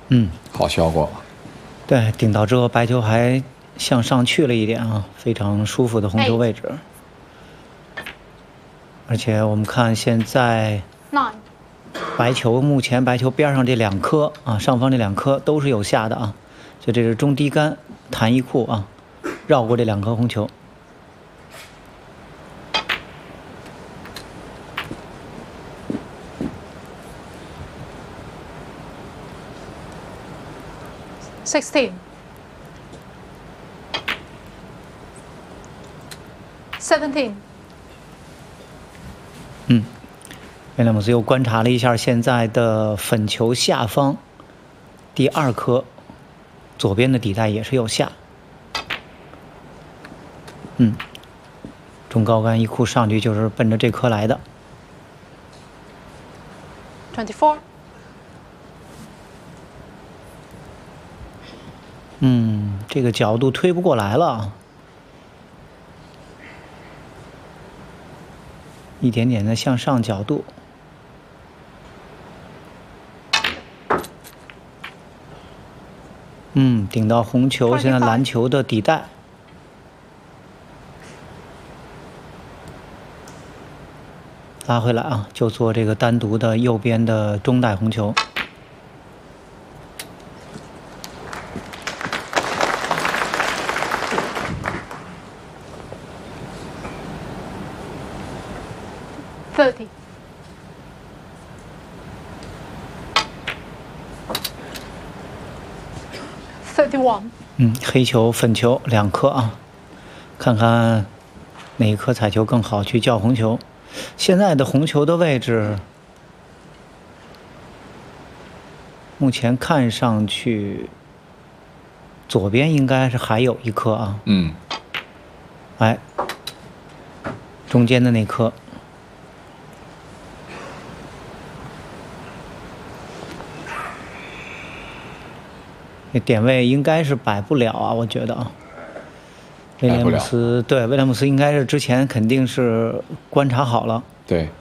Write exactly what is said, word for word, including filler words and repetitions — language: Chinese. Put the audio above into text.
嗯， 好效果。 对，顶到之后白球还向上去了一点啊，非常舒服的红球位置。而且我们看现在，白球目前白球边上这两颗啊，上方这两颗都是有下的啊，就这是中低杆弹一库啊，绕过这两颗红球。 Sixteen. Seventeen. 嗯，威廉姆斯又观察了一下现在的粉球下方第二颗左边的底带也是有下。嗯，中高杆一库上去就是奔着这颗来的。 Twenty-four. 嗯，这个角度推不过来了，一点点的向上角度。嗯，顶到红球，现在蓝球的底带。拉回来啊，就做这个单独的右边的中带红球。 Thirty. Thirty-one. 嗯，黑球、粉球两颗啊，看看哪一颗彩球更好去叫红球。现在的红球的位置，目前看上去左边应该是还有一颗啊。 嗯。 哎，中间的那颗。这点位应该是摆不了啊，我觉得啊。威廉姆斯对威廉姆斯应该是之前肯定是观察好了。 对。